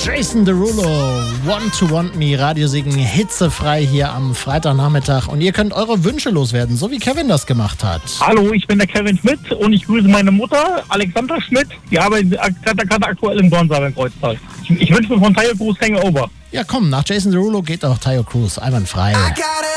Jason Derulo, Want to Want Me, Radiosiegen hitzefrei hier am Freitagnachmittag. Und ihr könnt eure Wünsche loswerden, so wie Kevin das gemacht hat. Hallo, ich bin der Kevin Schmidt und ich grüße meine Mutter, Alexandra Schmidt. Die arbeitet gerade aktuell im Dornsaal in Kreuztal. Ich wünsche mir von Tayo Cruz Hangover. Ja komm, nach Jason Derulo geht auch Tayo Cruz, einwandfrei.